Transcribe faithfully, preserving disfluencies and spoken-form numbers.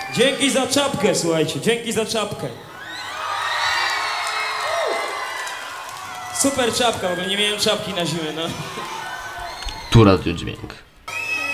Dzięki za czapkę, słuchajcie, dzięki za czapkę. Super czapka, w ogóle nie miałem czapki na zimę, no. Tu Radio Dźwięk.